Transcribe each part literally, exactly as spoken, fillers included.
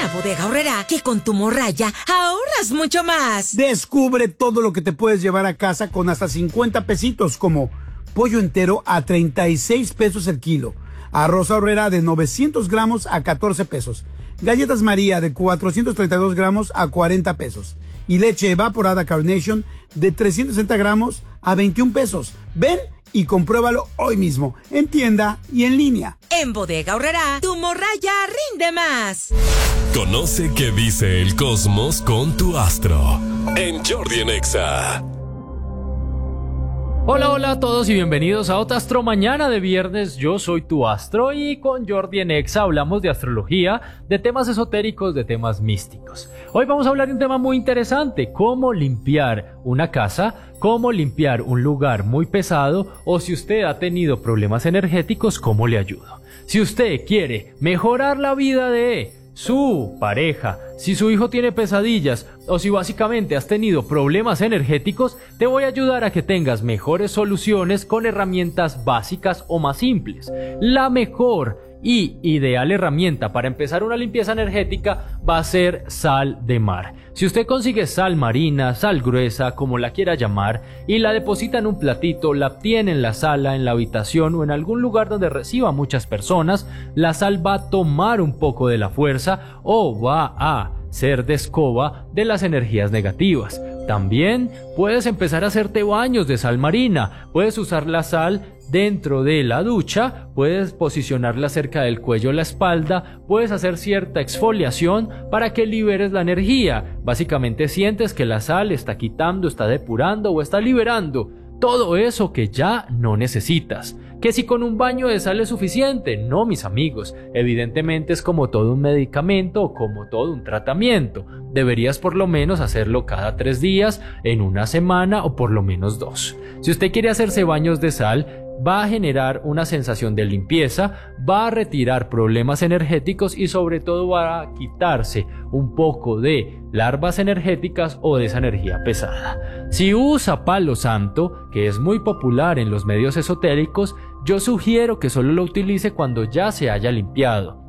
Bodega Aurrerá que con tu morraya ahorras mucho más. Descubre todo lo que te puedes llevar a casa con hasta cincuenta pesitos, como pollo entero a treinta y seis pesos el kilo, arroz Aurrerá de novecientos gramos a catorce pesos, galletas María de cuatrocientos treinta y dos gramos a cuarenta pesos y leche evaporada Carnation de trescientos sesenta gramos a veintiún pesos. Ven y compruébalo hoy mismo, en tienda y en línea. En Bodega Aurrerá, tu morraya rinde más. Conoce qué dice el cosmos con tu astro en Jordi en Exa. Hola, hola a todos y bienvenidos a otra Astro Mañana de viernes. Yo soy tu astro y con Jordi en Exa hablamos de astrología, de temas esotéricos, de temas místicos. Hoy vamos a hablar de un tema muy interesante: cómo limpiar una casa, cómo limpiar un lugar muy pesado, o si usted ha tenido problemas energéticos, cómo le ayudo. Si usted quiere mejorar la vida de su pareja, si su hijo tiene pesadillas o si básicamente has tenido problemas energéticos, te voy a ayudar a que tengas mejores soluciones con herramientas básicas o más simples. La mejor y ideal herramienta para empezar una limpieza energética va a ser sal de mar. Si usted consigue sal marina, sal gruesa, como la quiera llamar, y la deposita en un platito, la tiene en la sala, en la habitación o en algún lugar donde reciba muchas personas, la sal va a tomar un poco de la fuerza o va a ser de escoba de las energías negativas. También puedes empezar a hacerte baños de sal marina. Puedes usar la sal dentro de la ducha, puedes posicionarla cerca del cuello o la espalda, puedes hacer cierta exfoliación para que liberes la energía. Básicamente sientes que la sal está quitando, está depurando o está liberando todo eso que ya no necesitas. Que si con un baño de sal es suficiente, no, mis amigos. Evidentemente es como todo un medicamento o como todo un tratamiento. Deberías por lo menos hacerlo cada tres días, en una semana o por lo menos dos. Si usted quiere hacerse baños de sal, va a generar una sensación de limpieza, va a retirar problemas energéticos y sobre todo va a quitarse un poco de larvas energéticas o de esa energía pesada. Si usa palo santo, que es muy popular en los medios esotéricos, yo sugiero que solo lo utilice cuando ya se haya limpiado.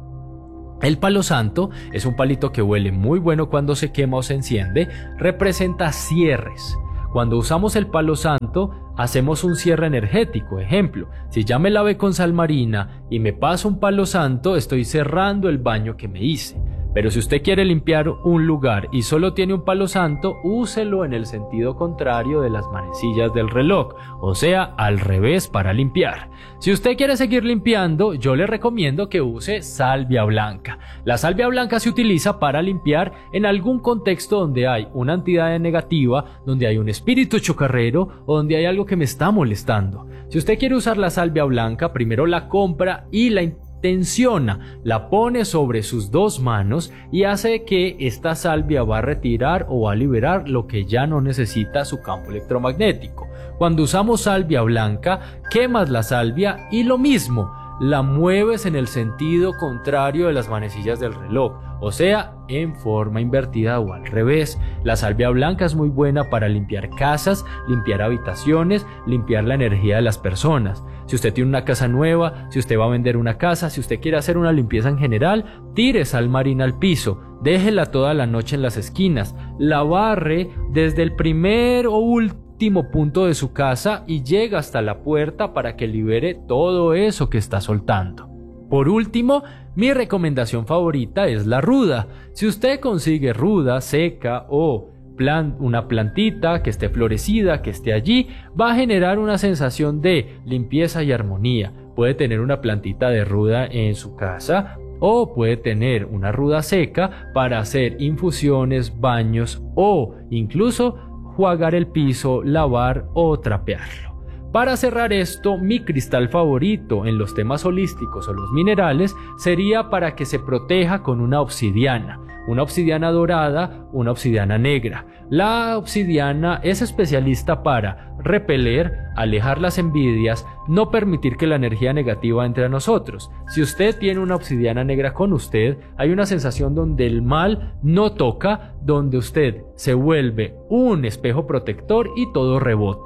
El palo santo es un palito que huele muy bueno cuando se quema o se enciende, representa cierres. Cuando usamos el palo santo, hacemos un cierre energético. Ejemplo, si ya me lavé con sal marina y me paso un palo santo, estoy cerrando el baño que me hice. Pero si usted quiere limpiar un lugar y solo tiene un palo santo, úselo en el sentido contrario de las manecillas del reloj, o sea, al revés para limpiar. Si usted quiere seguir limpiando, yo le recomiendo que use salvia blanca. La salvia blanca se utiliza para limpiar en algún contexto donde hay una entidad negativa, donde hay un espíritu chocarrero o donde hay algo que me está molestando. Si usted quiere usar la salvia blanca, primero la compra y la tensiona, la pone sobre sus dos manos y hace que esta salvia va a retirar o va a liberar lo que ya no necesita su campo electromagnético. Cuando usamos salvia blanca, quemas la salvia y lo mismo, la mueves en el sentido contrario de las manecillas del reloj, o sea, en forma invertida o al revés. La salvia blanca es muy buena para limpiar casas, limpiar habitaciones, limpiar la energía de las personas. Si usted tiene una casa nueva, si usted va a vender una casa, si usted quiere hacer una limpieza en general, tire sal marina al piso, déjela toda la noche en las esquinas, la barre desde el primer o último punto de su casa y llega hasta la puerta para que libere todo eso que está soltando. Por último, mi recomendación favorita es la ruda. Si usted consigue ruda, seca o plan- una plantita que esté florecida, que esté allí, va a generar una sensación de limpieza y armonía. Puede tener una plantita de ruda en su casa o puede tener una ruda seca para hacer infusiones, baños o incluso jugar el piso, lavar o trapearlo. Para cerrar esto, mi cristal favorito en los temas holísticos o los minerales sería para que se proteja con una obsidiana. Una obsidiana dorada, una obsidiana negra. La obsidiana es especialista para repeler, alejar las envidias, no permitir que la energía negativa entre a nosotros. Si usted tiene una obsidiana negra con usted, hay una sensación donde el mal no toca, donde usted se vuelve un espejo protector y todo rebota.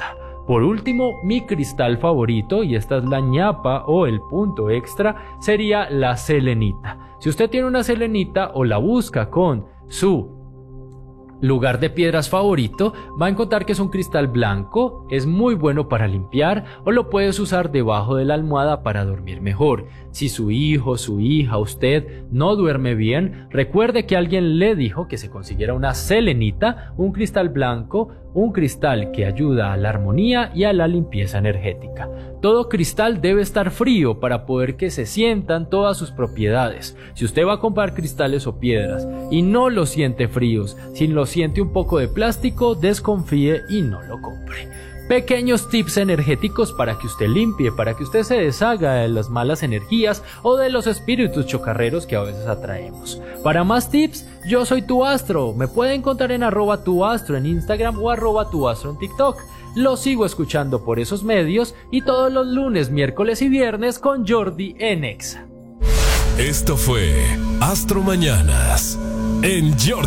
Por último, mi cristal favorito, y esta es la ñapa o el punto extra, sería la selenita. Si usted tiene una selenita o la busca con su lugar de piedras favorito, va a encontrar que es un cristal blanco, es muy bueno para limpiar o lo puedes usar debajo de la almohada para dormir mejor. Si su hijo, su hija, usted no duerme bien, recuerde que alguien le dijo que se consiguiera una selenita, un cristal blanco, un cristal que ayuda a la armonía y a la limpieza energética. Todo cristal debe estar frío para poder que se sientan todas sus propiedades. Si usted va a comprar cristales o piedras y no los siente fríos, si los siente un poco de plástico, desconfíe y no lo compre. Pequeños tips energéticos para que usted limpie, para que usted se deshaga de las malas energías o de los espíritus chocarreros que a veces atraemos. Para más tips, yo soy tu astro. Me puede encontrar en arroba tu astro en Instagram o arroba tu astro en TikTok. Lo sigo escuchando por esos medios y todos los lunes, miércoles y viernes con Jordi en Exa. Esto fue Astro Mañanas en Jordi.